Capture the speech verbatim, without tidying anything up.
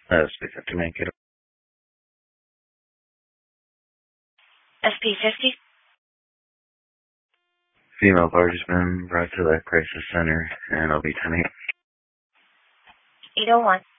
Uh, speak up to make it. S P fifty. Female participant brought to the crisis center, and I'll be ten eight. eight oh one.